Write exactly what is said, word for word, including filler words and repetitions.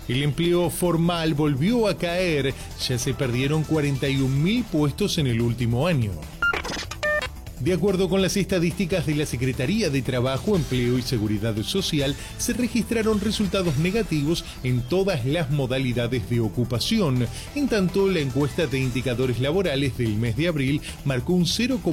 El empleo formal volvió a caer, ya se perdieron cuarenta y un mil puestos en el último año. De acuerdo con las estadísticas de la Secretaría de Trabajo, Empleo y Seguridad Social, se registraron resultados negativos en todas las modalidades de ocupación. En tanto, la encuesta de indicadores laborales del mes de abril marcó un cero